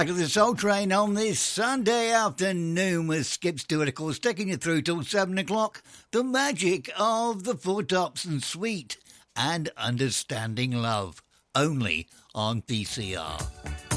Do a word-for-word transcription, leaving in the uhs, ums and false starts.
Back of the Soul Train on this Sunday afternoon with Skip Stewart, of course, taking you through till seven o'clock. The magic of the Four Tops and Sweet and Understanding Love, only on P C R.